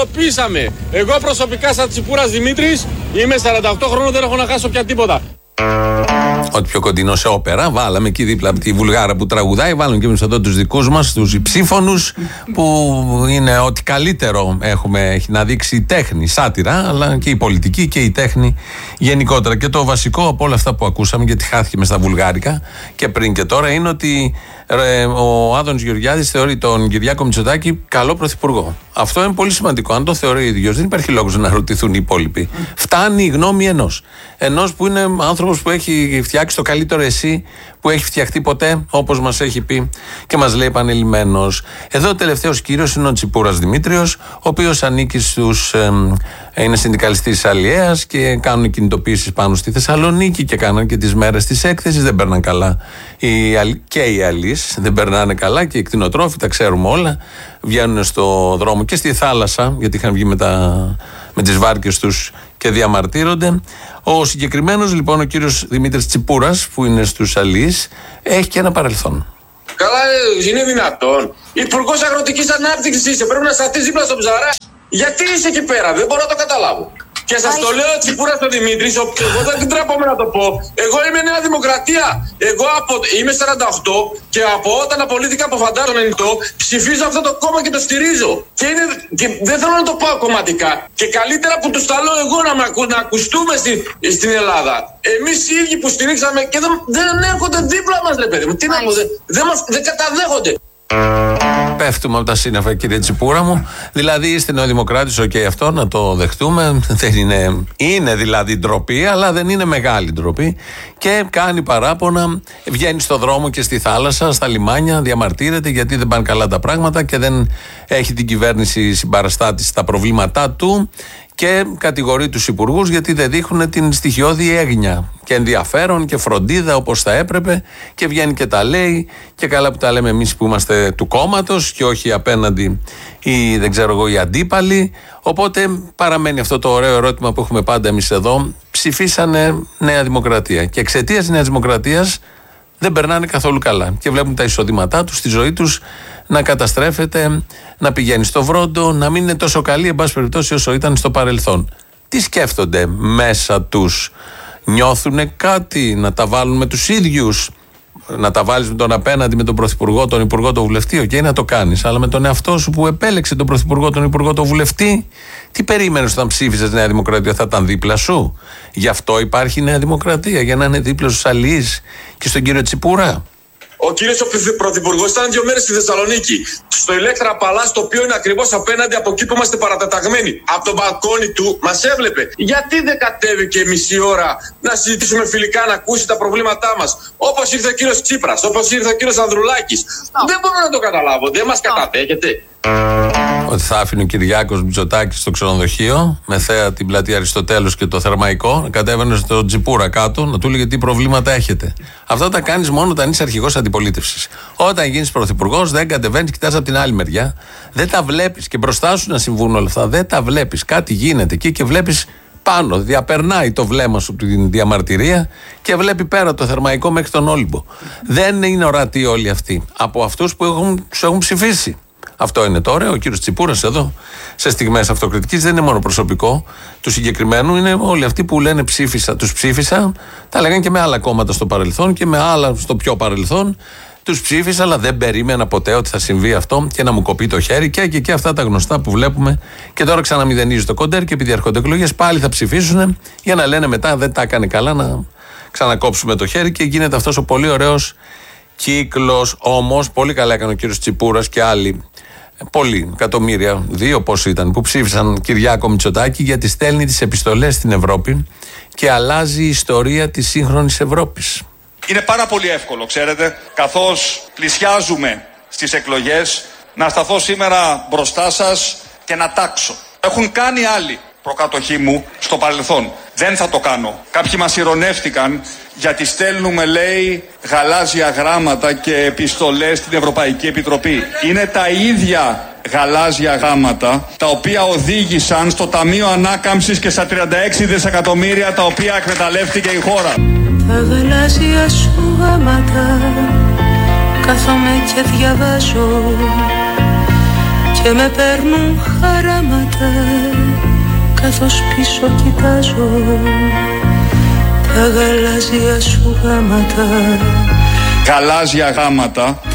Ισοπήσαμε. Εγώ προσωπικά σαν Τσιπούρας Δημήτρης είμαι 48 χρόνων, δεν έχω να χάσω πια τίποτα. Ό,τι πιο κοντινό σε όπερα, βάλαμε εκεί δίπλα από τη Βουλγάρα που τραγουδάει, βάλαμε και εμείς εδώ τους δικούς μας, τους υψήφωνους, που είναι ό,τι καλύτερο έχει να δείξει η τέχνη, σάτυρα, αλλά και η πολιτική και η τέχνη γενικότερα. Και το βασικό από όλα αυτά που ακούσαμε, γιατί χάθηκε μες στα βουλγάρικα και πριν και τώρα, είναι ότι ο Άδωνης Γεωργιάδης θεωρεί τον Κυριάκο Μητσοτάκη καλό πρωθυπουργό. Αυτό είναι πολύ σημαντικό. Αν το θεωρεί ο ίδιος, δεν υπάρχει λόγος να ρωτηθούν οι υπόλοιποι. Φτάνει η γνώμη ενός που είναι άνθρωπος που έχει φτιάξει το καλύτερο εσύ που έχει φτιαχτεί ποτέ, όπως μας έχει πει και μας λέει επανειλημμένος. Εδώ ο τελευταίος κύριος είναι ο Τσιπούρας Δημήτριος, ο οποίος ανήκει είναι συνδικαλιστής της Αλιέας και κάνουν κινητοποίησεις πάνω στη Θεσσαλονίκη και κάναν και τις μέρες της έκθεσης. Δεν περνάνε καλά και οι Αλίες, δεν περνάνε καλά και οι κτηνοτρόφοι, τα ξέρουμε όλα. Βγαίνουν στο δρόμο και στη θάλασσα, γιατί είχαν βγει με τις βάρκες τους και διαμαρτύρονται. Ο συγκεκριμένος λοιπόν ο κύριος Δημήτρης Τσιπούρας, που είναι στους Αλίες, έχει και ένα παρελθόν. Καλά, είναι δυνατόν? Υπουργός Αγροτικής Ανάπτυξης είσαι, πρέπει να σταθείς δίπλα στον Ψαρά. Γιατί είσαι εκεί πέρα, δεν μπορώ να το καταλάβω. Και σας το λέω Τσιπούρας ο Δημήτρης, εγώ δεν τρέπομαι να το πω. Εγώ είμαι Νέα Δημοκρατία. Εγώ είμαι 48 και από όταν απολύθηκα από Φαντάρο 90 ψηφίζω αυτό το κόμμα και το στηρίζω. Και δεν θέλω να το πάω κομματικά. Και καλύτερα που τους τα λέω εγώ να ακουστούμε στην Ελλάδα. Εμείς οι ίδιοι που στηρίξαμε και δεν έρχονται δίπλα μας, ρε παιδί μου. Τι να πω, δεν καταδέχονται. Πέφτουμε από τα σύννεφα, κύριε Τσιπούρα μου. Δηλαδή είστε νεοδημοκράτης, αυτό να το δεχτούμε. Δεν είναι δηλαδή ντροπή, αλλά δεν είναι μεγάλη ντροπή. Και κάνει παράπονα, βγαίνει στο δρόμο και στη θάλασσα, στα λιμάνια, διαμαρτύρεται γιατί δεν πάνε καλά τα πράγματα και δεν έχει την κυβέρνηση συμπαραστάτη στα προβλήματά του. Και κατηγορεί τους υπουργούς γιατί δεν δείχνουν την στοιχειώδη έγνοια και ενδιαφέρον και φροντίδα όπως θα έπρεπε, και βγαίνει και τα λέει, και καλά που τα λέμε εμείς που είμαστε του κόμματος και όχι απέναντι ή δεν ξέρω εγώ οι αντίπαλοι. Οπότε παραμένει αυτό το ωραίο ερώτημα που έχουμε πάντα εμείς εδώ: ψηφίσανε Νέα Δημοκρατία και εξαιτίας Νέας Δημοκρατίας δεν περνάνε καθόλου καλά και βλέπουν τα εισοδήματά τους, τη ζωή τους να καταστρέφεται, να πηγαίνει στο βρόντο, να μην είναι τόσο καλή εν πάση περιπτώσει όσο ήταν στο παρελθόν. Τι σκέφτονται μέσα τους? Νιώθουν κάτι? Να τα βάλουν με τους ίδιους? Να τα βάλεις με τον απέναντι, με τον πρωθυπουργό, τον υπουργό, τον βουλευτή? Να το κάνεις, αλλά με τον εαυτό σου που επέλεξε τον πρωθυπουργό, τον υπουργό, τον βουλευτή, τι περίμενες όταν ψήφισες Νέα Δημοκρατία? Θα ήταν δίπλα σου? Γι' αυτό υπάρχει η Νέα Δημοκρατία, για να είναι δίπλα στους Αλίες και στον κύριο Τσιπούρα. Ο κύριος ο Πρωθυπουργός ήταν 2 μέρες στη Θεσσαλονίκη, στο Ηλέκτρα Παλάς, το οποίο είναι ακριβώς απέναντι από εκεί που είμαστε παρατεταγμένοι. Από το μπαλκόνι του μας έβλεπε. Γιατί δεν κατέβηκε μισή ώρα να συζητήσουμε φιλικά, να ακούσει τα προβλήματά μας? Όπως ήρθε ο κύριος Τσίπρας, όπως ήρθε ο κύριος Ανδρουλάκης. Δεν μπορώ να το καταλάβω, δεν μας καταδέχεται. Ότι θα άφηνε ο Κυριάκος Μητσοτάκης στο ξενοδοχείο με θέα την πλατεία Αριστοτέλους και το Θερμαϊκό, να κατέβαινε στο Τσιπούρα κάτω, να του έλεγε τι προβλήματα έχετε. Αυτά τα κάνεις μόνο όταν είσαι αρχηγός αντιπολίτευσης. Όταν γίνεις πρωθυπουργός, δεν κατεβαίνεις, κοιτάς από την άλλη μεριά, δεν τα βλέπεις και μπροστά σου να συμβούν όλα αυτά. Δεν τα βλέπεις. Κάτι γίνεται εκεί και βλέπεις πάνω, διαπερνάει το βλέμμα σου την διαμαρτυρία και βλέπει πέρα το Θερμαϊκό μέχρι τον Όλυμπο. Δεν είναι ορατοί όλοι αυτοί από αυτούς που σου έχουν ψηφίσει. Αυτό είναι τώρα. Ο κύριος Τσιπούρας εδώ, σε στιγμές αυτοκριτικής, δεν είναι μόνο προσωπικό του συγκεκριμένου, είναι όλοι αυτοί που λένε τους ψήφισα, τα λέγανε και με άλλα κόμματα στο παρελθόν και με άλλα στο πιο παρελθόν. Τους ψήφισα, αλλά δεν περίμενα ποτέ ότι θα συμβεί αυτό και να μου κοπεί το χέρι και αυτά τα γνωστά που βλέπουμε. Και τώρα ξαναμηδενίζει το κοντέρ και επειδή έρχονται εκλογές πάλι θα ψηφίσουν για να λένε μετά δεν τα έκανε καλά, να ξανακόψουμε το χέρι και γίνεται αυτός ο πολύ ωραίος κύκλος. Όμως πολύ καλά έκανε ο κύριος Τσιπούρας και άλλοι, πολλοί εκατομμύρια, 2 πόσοι ήταν, που ψήφισαν Κυριάκο Μητσοτάκη, γιατί στέλνει τις επιστολές στην Ευρώπη και αλλάζει η ιστορία της σύγχρονης Ευρώπης. Είναι πάρα πολύ εύκολο, ξέρετε, καθώς πλησιάζουμε στις εκλογές, να σταθώ σήμερα μπροστά σας και να τάξω. Έχουν κάνει άλλοι προκατοχή μου στο παρελθόν. Δεν θα το κάνω. Κάποιοι μας ειρωνεύτηκαν γιατί στέλνουμε, λέει, γαλάζια γράμματα και επιστολές στην Ευρωπαϊκή Επιτροπή. Είναι τα ίδια γαλάζια γράμματα τα οποία οδήγησαν στο Ταμείο Ανάκαμψης και στα 36 δισεκατομμύρια τα οποία εκμεταλλεύτηκε η χώρα. Τα γαλάζια σου γράμματα κάθομαι και διαβάζω, κι και με παίρνουν χαράματα καθώς πίσω κοιτάζω τα γαλάζια σου γάματα. Γαλάζια γάματα.